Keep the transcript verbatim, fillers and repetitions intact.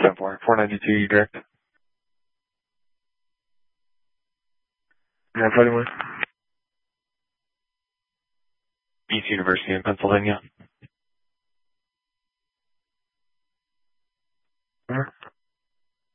ten four, four ninety-two, you direct. Yeah, fighting with East University in Pennsylvania.